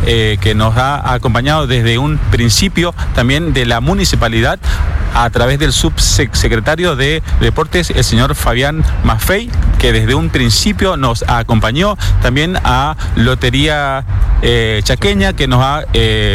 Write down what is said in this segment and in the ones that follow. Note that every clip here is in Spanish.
que nos ha acompañado desde un principio también de la municipalidad, a través del subsecretario de Deportes, el señor Fabián Maffei, que desde un principio nos acompañó, también a Lotería Chaqueña, que nos ha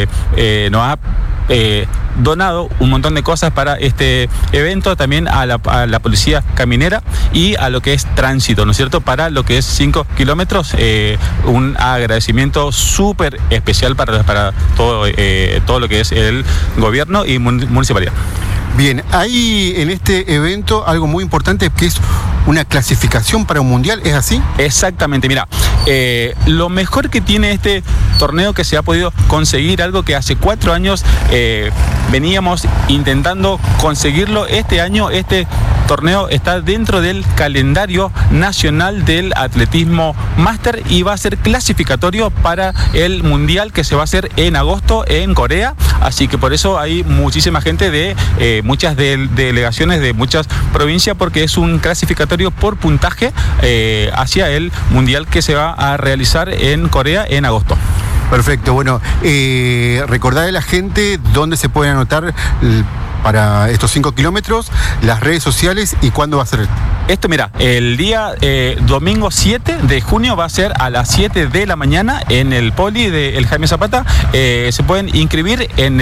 donado un montón de cosas para este evento, también a la policía caminera y a lo que es tránsito, ¿no es cierto?, para lo que es 5 kilómetros, un agradecimiento súper especial para todo lo que es el gobierno y municipalidad. Bien, hay en este evento algo muy importante, que es una clasificación para un mundial, ¿es así? Exactamente, mira, lo mejor que tiene este torneo, que se ha podido conseguir, algo que hace 4 años veníamos intentando conseguirlo, este año este torneo está dentro del calendario nacional del atletismo máster y va a ser clasificatorio para el mundial que se va a hacer en agosto en Corea, así que por eso hay muchísima gente de muchas delegaciones de muchas provincias, porque es un clasificatorio por puntaje hacia el mundial que se va a realizar en Corea en agosto. Perfecto, bueno, recordad a la gente dónde se pueden anotar para estos 5 kilómetros, las redes sociales y cuándo va a ser. Esto, mira, el día domingo 7 de junio va a ser a las 7 de la mañana en el poli del Jaime Zapata. Se pueden inscribir en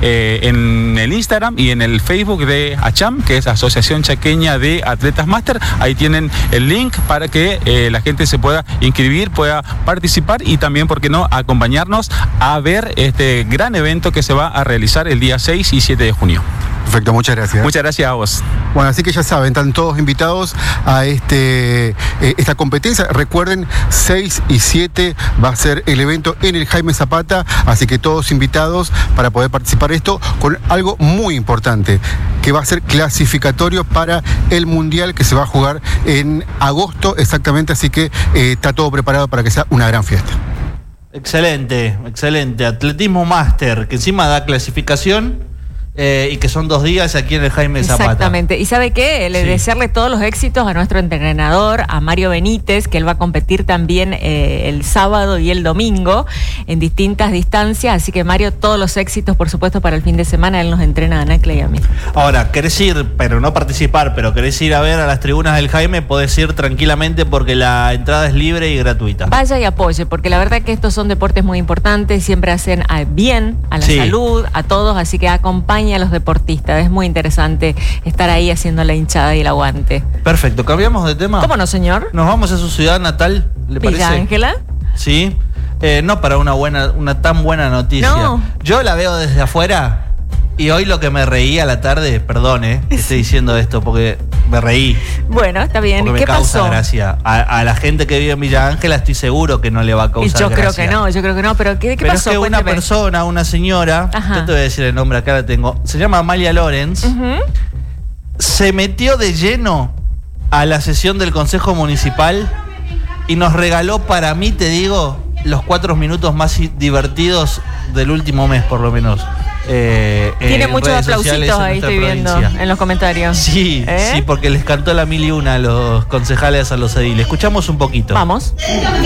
el Instagram y en el Facebook de ACHAM, que es Asociación Chaqueña de Atletas Máster. Ahí tienen el link para que la gente se pueda inscribir, pueda participar y también, ¿por qué no?, acompañarnos a ver este gran evento que se va a realizar el día 6 y 7 de junio. Perfecto, muchas gracias. Muchas gracias a vos. Bueno, así que ya saben, están todos invitados a esta competencia. Recuerden, 6 y 7 va a ser el evento en el Jaime Zapata, así que todos invitados para poder participar de esto con algo muy importante, que va a ser clasificatorio para el Mundial que se va a jugar en agosto exactamente, así que está todo preparado para que sea una gran fiesta. Excelente, excelente. Atletismo Máster, que encima da clasificación. Y que son 2 días aquí en el Jaime Zapata. Exactamente. ¿Y sabe qué? Desearle todos los éxitos a nuestro entrenador, a Mario Benítez, que él va a competir también el sábado y el domingo en distintas distancias. Así que, Mario, todos los éxitos, por supuesto, para el fin de semana. Él nos entrena a Anacla y a mí. Ahora, querés ir, pero no participar, pero querés ir a ver a las tribunas del Jaime, podés ir tranquilamente porque la entrada es libre y gratuita. Vaya y apoye, porque la verdad que estos son deportes muy importantes, siempre hacen bien a la salud, a todos, así que acompañen a los deportistas. Es muy interesante estar ahí haciendo la hinchada y el aguante. Perfecto, ¿cambiamos de tema? ¿Cómo no, señor? Nos vamos a su ciudad natal, ¿le parece? Villa Ángela. Sí, no para una tan buena noticia. No. Yo la veo desde afuera y hoy lo que me reí a la tarde, perdón, que estoy diciendo esto porque me reí. Bueno, está bien. Porque ¿Qué me causa pasó? gracia. A la gente que vive en Villa Ángela estoy seguro que no le va a causar Yo gracia. creo que no, pero ¿qué pasó? Es que una persona, una señora, yo te voy a decir el nombre, acá la tengo, se llama Amalia Lorenz, se metió de lleno a la sesión del Consejo Municipal y nos regaló, para mí, te digo, los 4 minutos más divertidos del último mes, por lo menos. Tiene muchos aplausitos ahí, estoy viendo en los comentarios. Sí, sí, porque les cantó la 1001 a los concejales, a los ediles. Escuchamos un poquito. Vamos.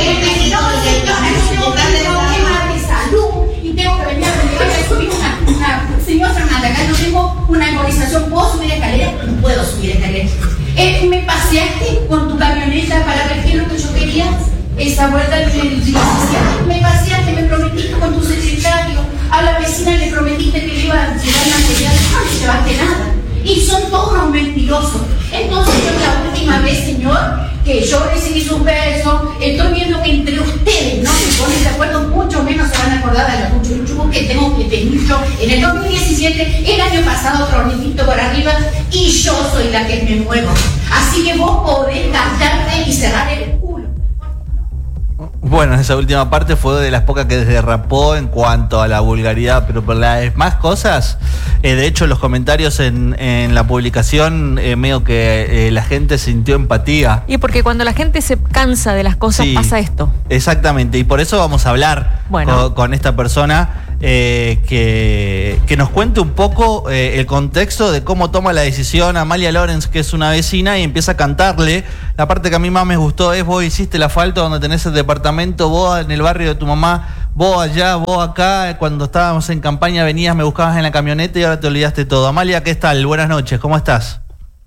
Señor Fernanda, acá yo tengo una embolización, ¿puedo subir escaleras? No puedo subir escaleras. ¿Me paseaste con tu camioneta para ver lo que yo quería? Esa vuelta del 17. Me paseaste, me prometiste con tu secretario. A la vecina le prometiste que le iba a llevar material. No le llevaste nada. Y son todos unos mentirosos. Entonces yo la última vez, señor, que yo recibí sus besos, estoy viendo que entre ustedes no se ponen de acuerdo, mucho menos se van a acordar de los chuchubos que tengo que tener yo. En el 2017, el año pasado, tronitito por arriba, y yo soy la que me muevo. Así que vos podés cantarte y cerrar el culo. Bueno, esa última parte fue de las pocas que derrapó en cuanto a la vulgaridad, pero por las demás cosas, de hecho los comentarios en la publicación, medio que la gente sintió empatía. Y porque cuando la gente se cansa de las cosas, pasa esto. Exactamente, y por eso vamos a hablar con esta persona que nos cuente un poco el contexto de cómo toma la decisión Amalia Lorenz, que es una vecina, y empieza a cantarle. La parte que a mí más me gustó es: vos hiciste el asfalto donde tenés el departamento departamento, vos en el barrio de tu mamá, vos allá, vos acá, cuando estábamos en campaña venías, me buscabas en la camioneta y ahora te olvidaste todo. Amalia, ¿qué tal? Buenas noches, ¿cómo estás?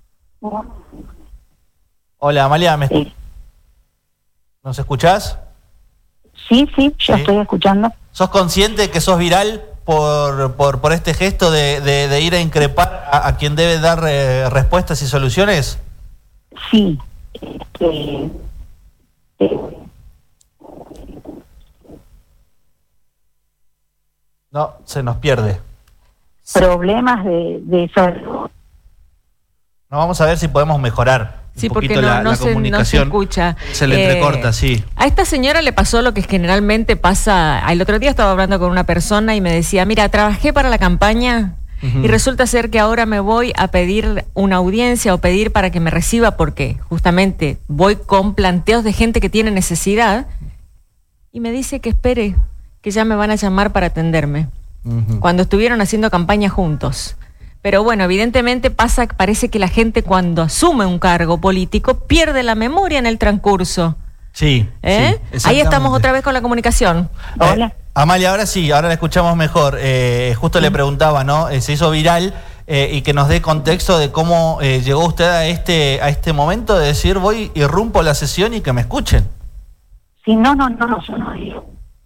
Hola, Amalia, ¿nos escuchás? Sí, yo estoy escuchando. ¿Sos consciente de que sos viral por este gesto de ir a increpar a quien debe dar respuestas y soluciones? Sí. No, se nos pierde. Problemas de salud. No, vamos a ver si podemos mejorar un poquito la comunicación. No se escucha. Se le entrecorta, sí. A esta señora le pasó lo que generalmente pasa. El otro día estaba hablando con una persona y me decía, mira, trabajé para la campaña y resulta ser que ahora me voy a pedir una audiencia o pedir para que me reciba porque justamente voy con planteos de gente que tiene necesidad y me dice que espere, que ya me van a llamar para atenderme. Cuando estuvieron haciendo campaña juntos. Pero bueno, evidentemente parece que la gente cuando asume un cargo político pierde la memoria en el transcurso. Sí, sí, ahí estamos otra vez con la comunicación. Hola. Amalia, ahora sí, ahora la escuchamos mejor. Justo le preguntaba, ¿no? Se hizo viral y que nos dé contexto de cómo llegó usted a este momento de decir voy, irrumpo la sesión y que me escuchen. Sí, no, yo no digo.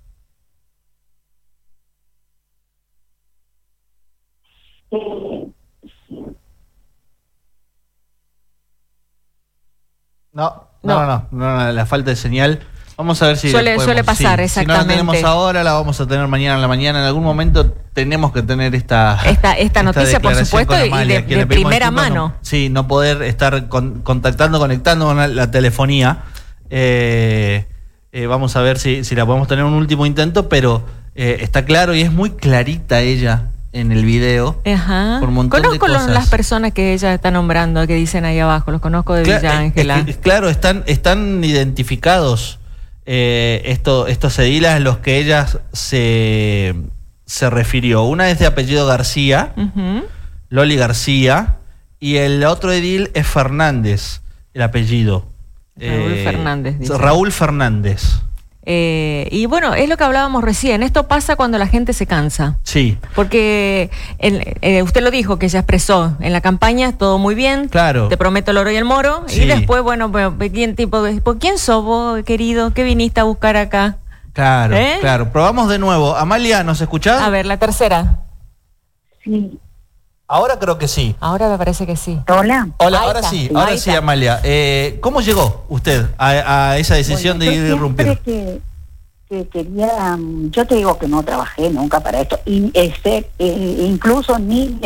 No, la falta de señal. Vamos a ver si suele pasar, exactamente. Si no la tenemos ahora, la vamos a tener mañana en la mañana. En algún momento tenemos que tener esta noticia, por supuesto, Amalia, y de primera mano. No poder estar conectando con la telefonía. Vamos a ver si la podemos tener un último intento, pero está claro y es muy clarita ella en el video. Ajá. Por un montón conozco de cosas. Las personas que ella está nombrando, que dicen ahí abajo, los conozco de Villa Ángela. Claro, están identificados estos ediles a los que ella se refirió. Una es de apellido García, Loli García, y el otro edil es Fernández, el apellido. Raúl Fernández. Dice. Raúl Fernández. Y bueno, es lo que hablábamos recién. Esto pasa cuando la gente se cansa. Sí. Porque usted lo dijo, que ella expresó en la campaña, todo muy bien. Claro. Te prometo el oro y el moro. Sí. Y después, bueno, ¿quién sos vos, querido? ¿Qué viniste a buscar acá? Claro, claro. Probamos de nuevo. Amalia, ¿nos escuchás? A ver, la tercera. Sí. Ahora creo que sí. Ahora me parece que sí. Hola, ahora sí, Amalia. ¿Cómo llegó usted a esa decisión de ir a irrumpir? Que quería, yo te digo que no trabajé nunca para esto, y incluso ni...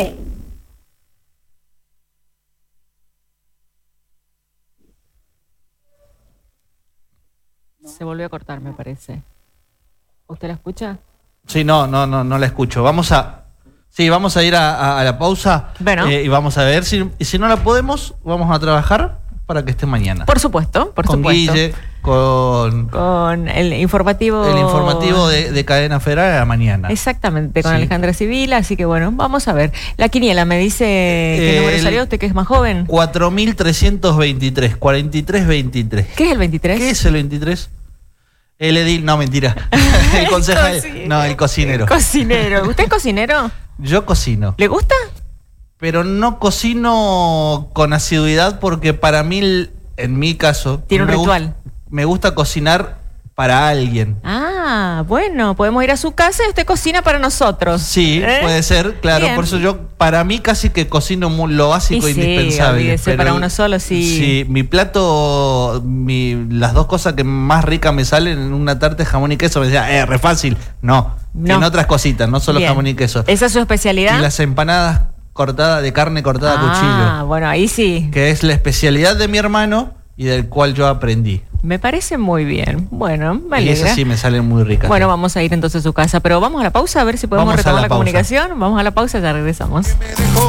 Se volvió a cortar, me parece. ¿Usted la escucha? Sí, no la escucho. Vamos a ir a la pausa. Bueno. Y vamos a ver si no la podemos, vamos a trabajar para que esté mañana. Por supuesto. Con Guille, con el informativo. El informativo de Cadena Federal a la mañana. Exactamente, con Alejandra Civil, así que bueno, vamos a ver. La quiniela me dice qué número salió, usted que es más joven. 4.323, 4323. ¿Qué es el 23? ¿Qué es el 23? El edil, no, mentira. El concejal, no, el cocinero. Cocinero. ¿Usted es cocinero? Yo cocino. ¿Le gusta? Pero no cocino con asiduidad porque para mí, en mi caso... Tiene un ritual. Me gusta cocinar para alguien. Ah, bueno, podemos ir a su casa y usted cocina para nosotros. Sí, puede ser, claro. Bien. Por eso yo, para mí, casi que cocino lo básico e indispensable. Pero para uno solo, sí. Sí, mi plato, las dos cosas que más ricas me salen en una tarta de jamón y queso, me decía, re fácil. No, tiene otras cositas, no solo jamón y queso. ¿Esa es su especialidad? Y las empanadas de carne cortada a cuchillo. Ah, bueno, ahí sí. Que es la especialidad de mi hermano y del cual yo aprendí. Me parece muy bien. Bueno, me alegra. Y esas sí me salen muy ricas. Bueno, vamos a ir entonces a su casa, pero vamos a la pausa a ver si podemos retomar la comunicación. Vamos a la pausa y ya regresamos.